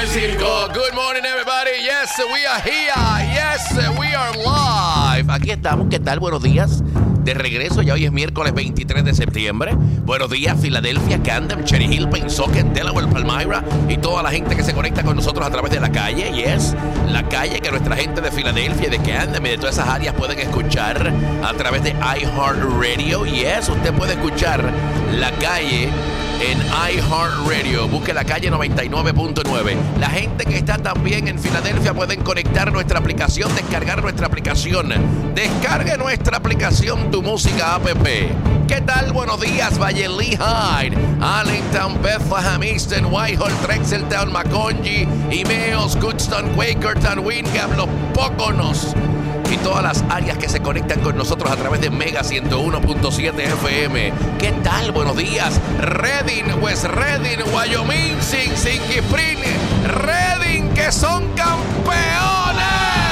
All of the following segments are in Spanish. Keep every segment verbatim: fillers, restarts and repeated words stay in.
circo. Good morning, everybody. Yes, we are here. Yes, we are live. Aquí estamos. ¿Qué tal? Buenos días. De regreso, ya hoy es miércoles veintitrés de septiembre. Buenos días, Filadelfia, Camden, Cherry Hill, Pensocket, Delaware, Palmyra y toda la gente que se conecta con nosotros a través de la calle. Yes, la calle que nuestra gente de Filadelfia y de Camden y de todas esas áreas pueden escuchar a través de iHeartRadio. Yes, usted puede escuchar la calle en iHeartRadio. Busque la calle noventa y nueve punto nueve. La gente que está también en Filadelfia pueden conectar nuestra aplicación, descargar nuestra aplicación. Descargue nuestra aplicación Tu Música App. ¿Qué tal? Buenos días, Valle Lehigh, Allentown, Bethlehem, Easton, Whitehall, Trexeltown, Macongee, Imeos, Goodston, Quakertown, Windgap, Los Poconos y todas las áreas que se conectan con nosotros a través de Mega ciento uno punto siete F M. ¿Qué tal? Buenos días. Redding, West Redding, Wyoming, Sing Sing Spring, Redding, que son campeones.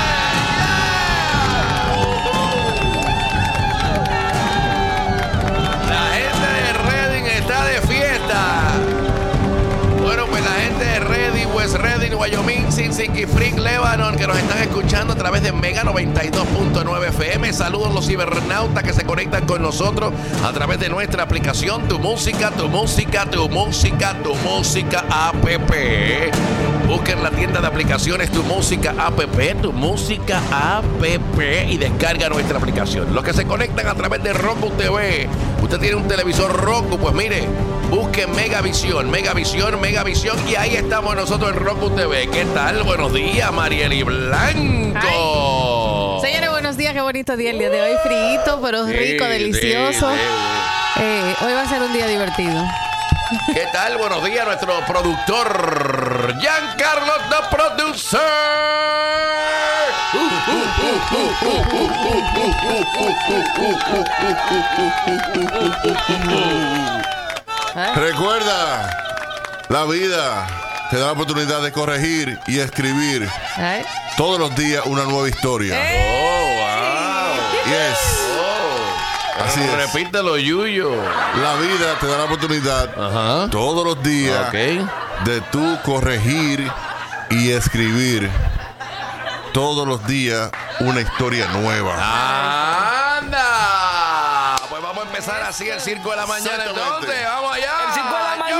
La gente de Redding está de fiesta. Bueno, pues la gente de Redding, West Redding, Wyoming, Sing Sing Spring, Lebanon, que nos están escuchando a través de Mega noventa y dos punto nueve F M. Saludos a los cibernautas que se conectan con nosotros a través de nuestra aplicación Tu Música, Tu Música, Tu Música, Tu Música App. Busquen la tienda de aplicaciones Tu Música App, Tu Música App y descarga nuestra aplicación. Los que se conectan a través de Roku T V, usted tiene un televisor Roku, pues mire, busque Megavisión, Megavisión, Megavisión y ahí estamos nosotros en Roku T V. ¿Qué tal? Buenos días, Marieli Blanco. Ay. Señores, buenos días, qué bonito día el día de hoy, frío, pero rico, sí, delicioso. Sí, sí. Eh, hoy va a ser un día divertido. ¿Qué tal? Buenos días, nuestro productor Giancarlo, the producer. ¿Eh? Recuerda, la vida te da la oportunidad de corregir y escribir ¿Eh? todos los días una nueva historia. ¡Eh! Oh, wow. Yes. Oh. Así es. Repítelo, Yuyo. La vida te da la oportunidad Ajá. todos los días Ok. de tú corregir y escribir todos los días una historia nueva. ¡Anda! Pues vamos a empezar así el circo de la mañana. Exactamente. Entonces, vamos allá. El circo de la mañana.